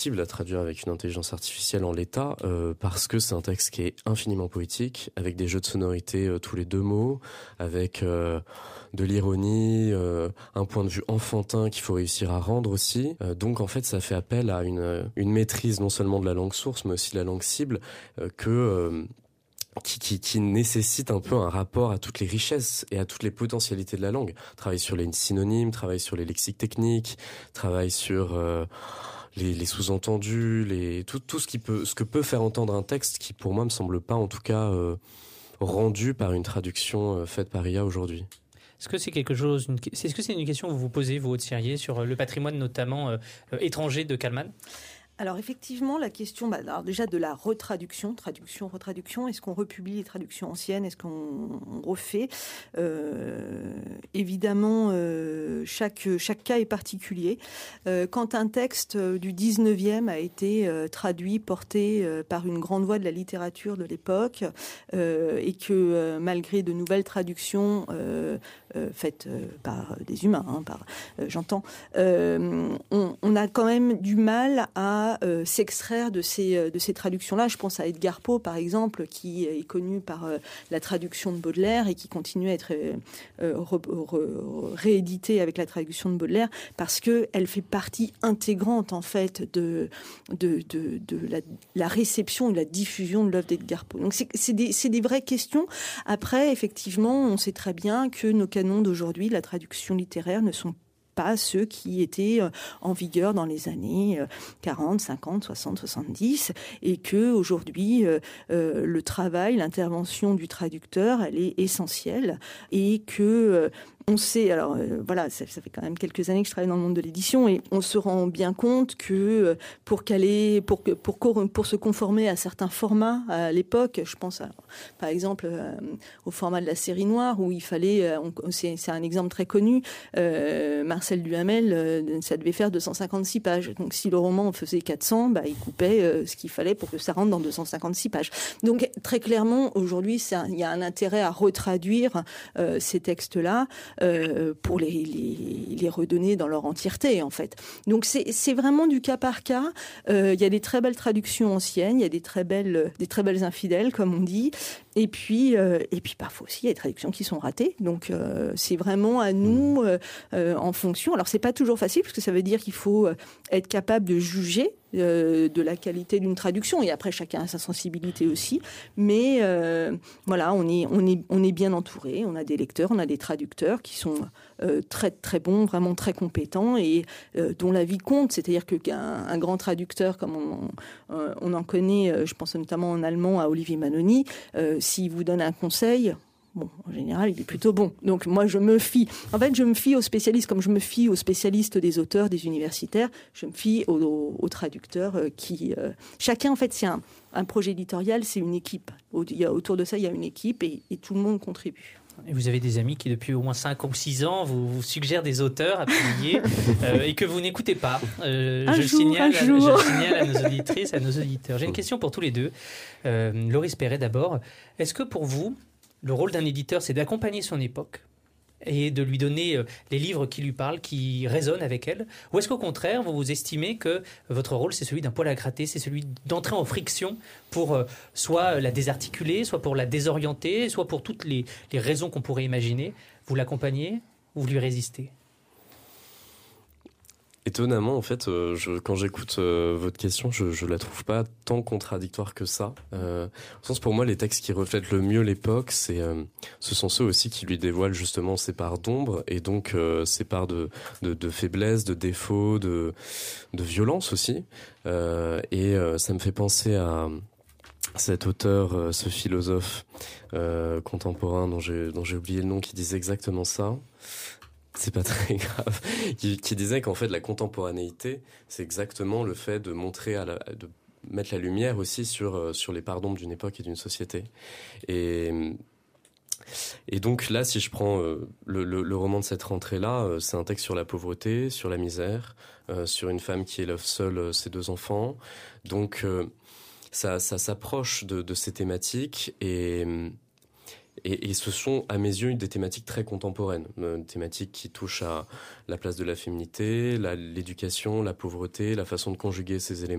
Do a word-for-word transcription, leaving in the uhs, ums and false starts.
à traduire avec une intelligence artificielle en l'état, euh, parce que c'est un texte qui est infiniment poétique, avec des jeux de sonorité euh, tous les deux mots, avec euh, de l'ironie, euh, un point de vue enfantin qu'il faut réussir à rendre aussi. Euh, donc en fait, ça fait appel à une, une maîtrise non seulement de la langue source, mais aussi de la langue cible, euh, que... Euh, Qui, qui, qui nécessite un peu un rapport à toutes les richesses et à toutes les potentialités de la langue. Travaille sur les synonymes, travaille sur les lexiques techniques, travaille sur euh, les, les sous-entendus, les, tout, tout ce qui peut, ce que peut faire entendre un texte qui, pour moi, me semble pas, en tout cas, euh, rendu par une traduction euh, faite par I A aujourd'hui. Est-ce que c'est quelque chose, une, est-ce que c'est une question que vous vous posez, vous, Aude-Sirier, sur le patrimoine notamment euh, étranger de Kallmann ? Alors effectivement, la question bah, alors déjà de la retraduction, traduction, retraduction, est-ce qu'on republie les traductions anciennes, est-ce qu'on refait euh, Évidemment, euh, chaque, chaque cas est particulier. Euh, quand un texte du dix-neuvième a été euh, traduit, porté euh, par une grande voix de la littérature de l'époque, euh, et que euh, malgré de nouvelles traductions euh, euh, faites euh, par des humains, hein, par, euh, j'entends, euh, on, on a quand même du mal à Euh, s'extraire de ces, de ces traductions-là. Je pense à Edgar Poe, par exemple, qui est connu par euh, la traduction de Baudelaire et qui continue à être euh, re, re, réédité avec la traduction de Baudelaire parce qu'elle fait partie intégrante, en fait, de, de, de, de la, la réception et de la diffusion de l'œuvre d'Edgar Poe. Donc, c'est, c'est, des, c'est des vraies questions. Après, effectivement, on sait très bien que nos canons d'aujourd'hui, la traduction littéraire, ne sont pas ceux qui étaient en vigueur dans les années quarante, cinquante, soixante, soixante-dix, et que aujourd'hui euh, euh, le travail, l'intervention du traducteur, elle est essentielle, et que euh, on sait, alors euh, voilà, ça, ça fait quand même quelques années que je travaille dans le monde de l'édition et on se rend bien compte que euh, pour caler, pour que pour pour se conformer à certains formats à l'époque, je pense à, par exemple euh, au format de la série noire où il fallait, euh, on, c'est, c'est un exemple très connu, euh, Marcel Duhamel, euh, ça devait faire deux cent cinquante-six pages. Donc si le roman en faisait quatre cents, bah il coupait euh, ce qu'il fallait pour que ça rentre dans deux cent cinquante-six pages. Donc très clairement aujourd'hui, c'est un, il y a un intérêt à retraduire euh, ces textes-là. Euh, pour les, les, les redonner dans leur entièreté, en fait. Donc c'est, c'est vraiment du cas par cas. Euh, il y a des très belles traductions anciennes, il y a des très belles, des très belles infidèles, comme on dit. Et puis, euh, et puis parfois aussi, il y a des traductions qui sont ratées. Donc euh, c'est vraiment à nous, euh, euh, en fonction. Alors c'est pas toujours facile, parce que ça veut dire qu'il faut être capable de juger Euh, de la qualité d'une traduction, et après chacun a sa sensibilité aussi, mais euh, voilà, on est, on, est, on est bien entouré, on a des lecteurs, on a des traducteurs qui sont euh, très très bons, vraiment très compétents, et euh, dont la vie compte, c'est-à-dire qu'un un grand traducteur comme on, on, on en connaît, je pense notamment en allemand à Olivier Manoni, euh, s'il vous donne un conseil, bon, en général, il est plutôt bon. Donc, moi, je me fie. En fait, je me fie aux spécialistes, comme je me fie aux spécialistes des auteurs, des universitaires, je me fie aux, aux, aux traducteurs qui... Euh, chacun, en fait, c'est un, un projet éditorial, c'est une équipe. Il y a, autour de ça, il y a une équipe et, et tout le monde contribue. Et vous avez des amis qui, depuis au moins cinq ou six ans, vous, vous suggèrent des auteurs à publier euh, et que vous n'écoutez pas. Euh, un je, jour, signale, un jour. je signale à nos auditrices, à nos auditeurs. J'ai une question pour tous les deux. Euh, Loris Perret, d'abord. Est-ce que pour vous, le rôle d'un éditeur, c'est d'accompagner son époque et de lui donner les livres qui lui parlent, qui résonnent avec elle? Ou est-ce qu'au contraire, vous vous estimez que votre rôle, c'est celui d'un poil à gratter, c'est celui d'entrer en friction pour euh, soit la désarticuler, soit pour la désorienter, soit pour toutes les, les raisons qu'on pourrait imaginer? Vous l'accompagnez ou vous lui résistez? Étonnamment, en fait, euh, je, quand j'écoute euh, votre question, je, je la trouve pas tant contradictoire que ça. Euh, au sens, pour moi, les textes qui reflètent le mieux l'époque, c'est, euh, ce sont ceux aussi qui lui dévoilent justement ses parts d'ombre et donc euh, ses parts de, de, de faiblesse, de défaut, de, de violence aussi. Euh, et euh, ça me fait penser à cet auteur, euh, ce philosophe euh, contemporain dont j'ai, dont j'ai oublié le nom, qui disait exactement ça. C'est pas très grave. Qui, qui disait qu'en fait la contemporanéité, c'est exactement le fait de montrer, à la, de mettre la lumière aussi sur sur les parts d'ombre d'une époque et d'une société. Et et donc là, si je prends euh, le, le, le roman de cette rentrée-là, euh, c'est un texte sur la pauvreté, sur la misère, euh, sur une femme qui élève seule euh, ses deux enfants. Donc euh, ça ça s'approche de, de ces thématiques et Et, et ce sont, à mes yeux, des thématiques très contemporaines, euh, thématiques qui touchent à la place de la féminité, la, l'éducation, la pauvreté, la façon de conjuguer ces éléments.